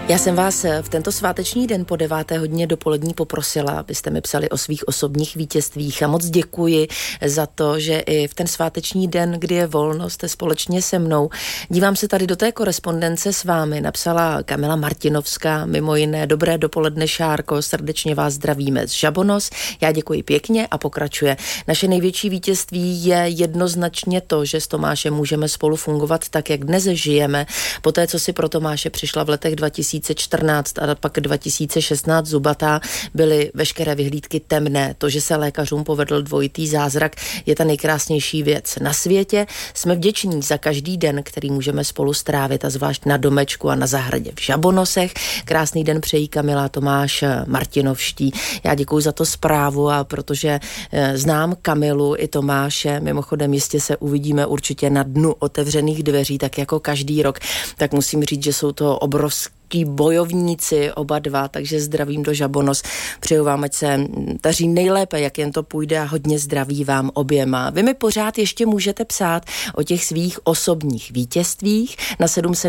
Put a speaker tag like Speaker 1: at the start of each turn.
Speaker 1: Já jsem vás v tento sváteční den po 9. hodině dopolední poprosila, abyste mi psali o svých osobních vítězstvích a moc děkuji za to, že i v ten sváteční den, kdy je volno, jste společně se mnou. Dívám se tady do té korespondence s vámi, napsala Kamila Martinovská, mimo jiné: dobré dopoledne, Šárko, srdečně vás zdravíme z Žabonos. Já děkuji pěkně a pokračuje. Naše největší vítězství je jednoznačně to, že s Tomášem můžeme spolu fungovat tak, jak dnes žijeme. Poté, co si pro Tomáše přišla v letech 2014 a pak 2016 zubatá, byly veškeré vyhlídky temné. To, že se lékařům povedl dvojitý zázrak, je ta nejkrásnější věc na světě. Jsme vděční za každý den, který můžeme spolu strávit, a zvlášť na domečku a na zahradě v Žabonosech. Krásný den přejí Kamila, Tomáš Martinovští. Já děkuji za to zprávu, a protože znám Kamilu i Tomáše, mimochodem jistě se uvidíme určitě na dnu otevřených dveří, tak jako každý rok, tak musím říct, že jsou to obrovské bojovníci oba dva, takže zdravím do Žabonos. Přeju vám, ať se daří nejlépe, jak jen to půjde, a hodně zdraví vám oběma. Vy mi pořád ještě můžete psát o těch svých osobních vítězstvích na